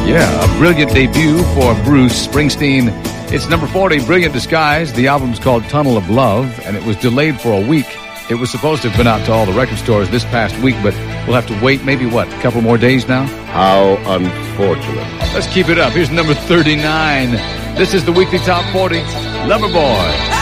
Yeah, a brilliant debut for Bruce Springsteen. It's number 40, Brilliant Disguise. The album's called Tunnel of Love, and it was delayed for a week. It was supposed to have been out to all the record stores this past week, but we'll have to wait maybe, a couple more days now? How unfortunate. Let's keep it up. Here's number 39. This is the weekly Top 40, Loverboy.